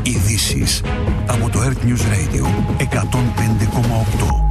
Ειδήσεις από το Earth News Radio 105,8.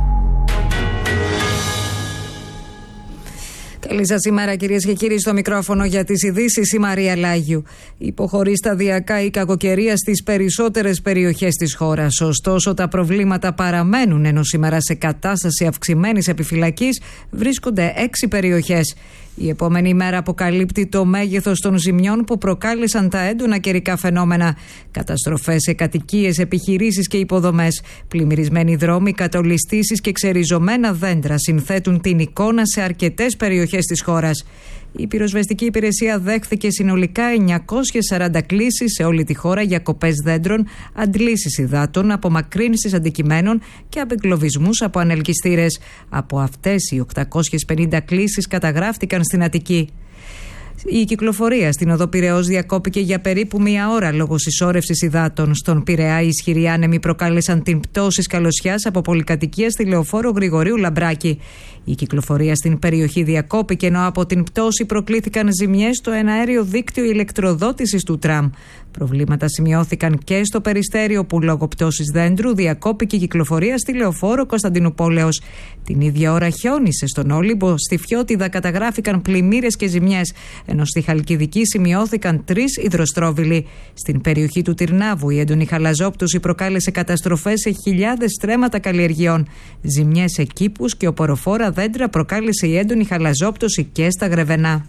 Καλή σας ημέρα, κυρίες και κύριοι. Στο μικρόφωνο για τις ειδήσεις η Μαρία Λάγιου. Υποχωρεί σταδιακά η κακοκαιρία στις περισσότερες περιοχές της χώρας. Ωστόσο, τα προβλήματα παραμένουν, ενώ σήμερα σε κατάσταση αυξημένης επιφυλακής βρίσκονται 6 περιοχές. Η επόμενη ημέρα αποκαλύπτει το μέγεθος των ζημιών που προκάλεσαν τα έντονα καιρικά φαινόμενα. Καταστροφές σε κατοικίες, επιχειρήσεις και υποδομές, πλημμυρισμένοι δρόμοι, κατολιστήσεις και ξεριζωμένα δέντρα συνθέτουν την εικόνα σε αρκετές περιοχές της χώρας. Η πυροσβεστική υπηρεσία δέχθηκε συνολικά 940 κλήσεις σε όλη τη χώρα για κοπές δέντρων, αντλήσεις υδάτων, απομακρύνσεις αντικειμένων και απεγκλωβισμούς από ανελκυστήρες. Από αυτές οι 850 κλήσεις καταγράφτηκαν στην Αττική. Η κυκλοφορία στην οδό Πειραιώς διακόπηκε για περίπου μία ώρα λόγω συσσόρευσης υδάτων. Στον Πειραιά, οι ισχυροί άνεμοι προκάλεσαν την πτώση σκαλωσιάς από πολυκατοικία στη Λεωφόρο Γρηγορίου Λαμπράκη. Η κυκλοφορία στην περιοχή διακόπηκε, ενώ από την πτώση προκλήθηκαν ζημιές στο εναέριο δίκτυο ηλεκτροδότησης του τραμ. Προβλήματα σημειώθηκαν και στο Περιστέριο, που λόγω πτώσης δέντρου διακόπηκε η κυκλοφορία στη Λεωφόρο Κωνσταντινουπόλεως. Την ίδια ώρα χιόνισε στον Όλυμπο, στη Φιώτιδα καταγράφηκαν πλημμύρες και ζημιές, ενώ στη Χαλκιδική σημειώθηκαν 3 υδροστρόβιλοι. Στην περιοχή του Τυρνάβου, η έντονη χαλαζόπτωση προκάλεσε καταστροφές σε χιλιάδες στρέμματα καλλιεργειών. Ζημιές σε κήπους και οποροφόρα δέντρα προκάλεσε η έντονη χαλαζόπτωση και στα Γρεβενά.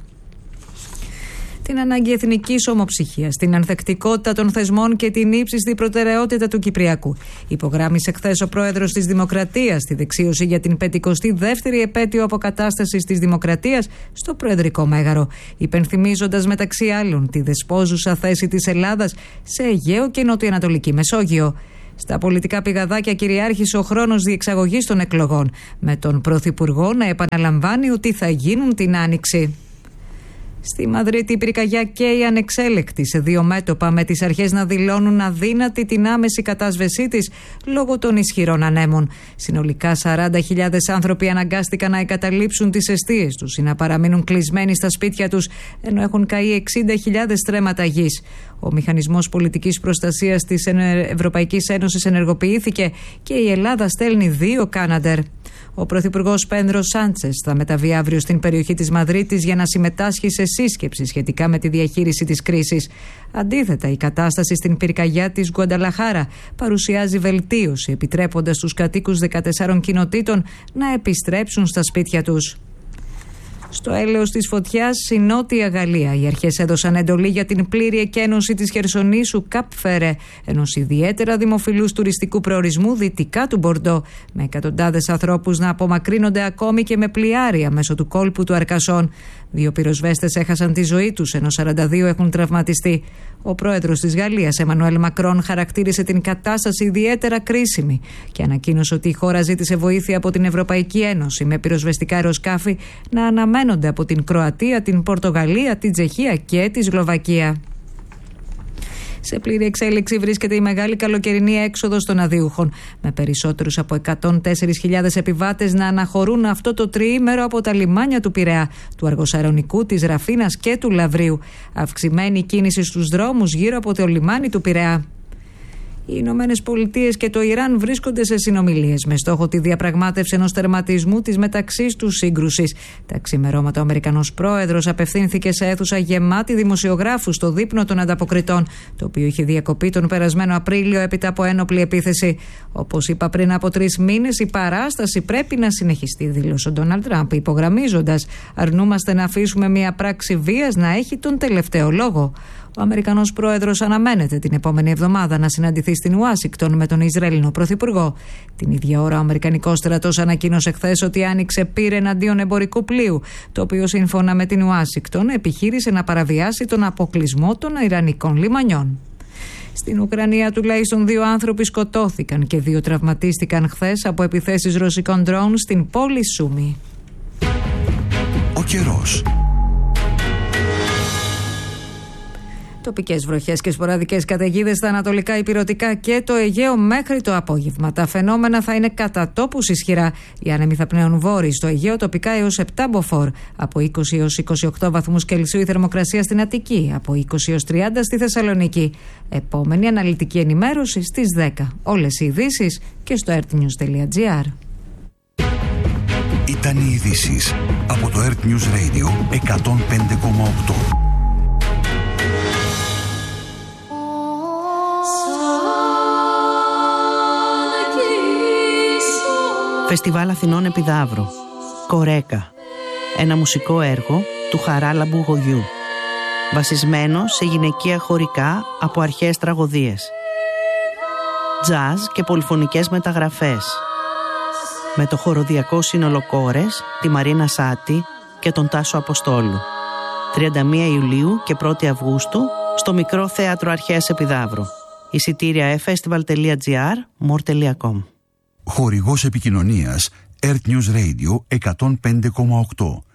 Την ανάγκη εθνικής ομοψυχίας, την ανθεκτικότητα των θεσμών και την ύψιστη προτεραιότητα του Κυπριακού υπογράμμισε χθες ο πρόεδρος της Δημοκρατίας στη δεξίωση για την 52η επέτειο αποκατάστασης της Δημοκρατίας στο Προεδρικό Μέγαρο, υπενθυμίζοντας μεταξύ άλλων τη δεσπόζουσα θέση της Ελλάδας σε Αιγαίο και Νοτιοανατολική Μεσόγειο. Στα πολιτικά πηγαδάκια κυριάρχησε ο χρόνος διεξαγωγής των εκλογών, με τον Πρωθυπουργό να επαναλαμβάνει ότι θα γίνουν την Άνοιξη. Στη Μαδρίτη η πυρκαγιά καίει ανεξέλεκτη σε 2 μέτωπα, με τις αρχές να δηλώνουν αδύνατη την άμεση κατάσβεσή της λόγω των ισχυρών ανέμων. Συνολικά 40.000 άνθρωποι αναγκάστηκαν να εγκαταλείψουν τις εστίες τους ή να παραμείνουν κλεισμένοι στα σπίτια τους, ενώ έχουν καεί 60.000 στρέμματα γης. Ο μηχανισμός πολιτικής προστασίας της Ευρωπαϊκής Ένωσης ενεργοποιήθηκε και η Ελλάδα στέλνει 2 Κάναντερ. Ο Πρωθυπουργός Πέντρο Σάντσες θα μεταβεί αύριο στην περιοχή της Μαδρίτης για να συμμετάσχει σε σύσκεψη σχετικά με τη διαχείριση της κρίσης. Αντίθετα, η κατάσταση στην πυρκαγιά της Γκουανταλαχάρα παρουσιάζει βελτίωση, επιτρέποντας στους κατοίκους 14 κοινοτήτων να επιστρέψουν στα σπίτια τους. Στο έλεος της φωτιάς, στη Νότια Γαλλία, οι αρχές έδωσαν εντολή για την πλήρη εκένωση της Χερσονήσου Καπ Φερέ, ενός ιδιαίτερα δημοφιλούς τουριστικού προορισμού δυτικά του Μπορντό, με εκατοντάδες ανθρώπους να απομακρύνονται ακόμη και με πλοιάρια μέσω του κόλπου του Αρκασόν. 2 πυροσβέστες έχασαν τη ζωή τους, ενώ 42 έχουν τραυματιστεί. Ο πρόεδρος της Γαλλίας, Εμμανουέλ Μακρόν, χαρακτήρισε την κατάσταση ιδιαίτερα κρίσιμη και ανακοίνωσε ότι η χώρα ζήτησε βοήθεια από την Ευρωπαϊκή Ένωση, με πυροσβεστικά αεροσκάφη να αναμένονται από την Κροατία, την Πορτογαλία, την Τσεχία και τη Σλοβακία. Σε πλήρη εξέλιξη βρίσκεται η μεγάλη καλοκαιρινή έξοδος των αδίουχων, με περισσότερους από 104.000 επιβάτες να αναχωρούν αυτό το τριήμερο από τα λιμάνια του Πειραιά, του Αργοσαρονικού, της Ραφίνας και του Λαβρίου. Αυξημένη κίνηση στους δρόμους γύρω από το λιμάνι του Πειραιά. Οι Ηνωμένες Πολιτείες και το Ιράν βρίσκονται σε συνομιλίες με στόχο τη διαπραγμάτευση ενός τερματισμού της μεταξύ τους σύγκρουσης. Τα ξημερώματα ο Αμερικανός πρόεδρος απευθύνθηκε σε αίθουσα γεμάτη δημοσιογράφους στο δείπνο των ανταποκριτών, το οποίο είχε διακοπεί τον περασμένο Απρίλιο έπειτα από ένοπλη επίθεση. Όπως είπα πριν από 3 μήνες, η παράσταση πρέπει να συνεχιστεί, δήλωσε ο Ντόναλντ Τραμπ, υπογραμμίζοντας: αρνούμαστε να αφήσουμε μια πράξη βίας να έχει τον τελευταίο λόγο. Ο Αμερικανός πρόεδρος αναμένεται την επόμενη εβδομάδα να συναντηθεί στην Ουάσιγκτον με τον Ισραηλινό πρωθυπουργό. Την ίδια ώρα, ο Αμερικανικός στρατός ανακοίνωσε χθες ότι άνοιξε πύρ εναντίον εμπορικού πλοίου, το οποίο σύμφωνα με την Ουάσιγκτον επιχείρησε να παραβιάσει τον αποκλεισμό των Ιρανικών λιμανιών. Στην Ουκρανία τουλάχιστον 2 άνθρωποι σκοτώθηκαν και 2 τραυματίστηκαν χθες από επιθέσεις ρωσικών ντρόουν στην πόλη Σούμι. Ο καιρός. Τοπικές βροχές και σποραδικές καταιγίδες στα ανατολικά ηπειρωτικά και το Αιγαίο μέχρι το απόγευμα. Τα φαινόμενα θα είναι κατά τόπους ισχυρά. Οι άνεμοι θα πνέουν βόρειοι στο Αιγαίο, τοπικά έως 7 μποφόρ. Από 20 έως 28 βαθμούς Κελσίου η θερμοκρασία στην Αττική. Από 20 έως 30 στη Θεσσαλονίκη. Επόμενη αναλυτική ενημέρωση στις 10. Όλες οι ειδήσεις και στο earthnews.gr. Ήταν οι ειδήσεις από το Earth News Radio 105,8. Φεστιβάλ Αθηνών Επιδαύρου. Κορέκα. Ένα μουσικό έργο του Χαράλαμπου Γογιού. Βασισμένο σε γυναικεία χωρικά από αρχαίες τραγωδίες. Τζαζ και πολυφωνικές μεταγραφές. Με το χοροδιακό σύνολο Κόρες, τη Μαρίνα Σάτη και τον Τάσο Αποστόλου. 31 Ιουλίου και 1 Αυγούστου στο Μικρό Θέατρο Αρχαίας Επιδαύρου. Εισιτήρια festival.gr, more.com. Χορηγός επικοινωνίας Earth News Radio 105,8.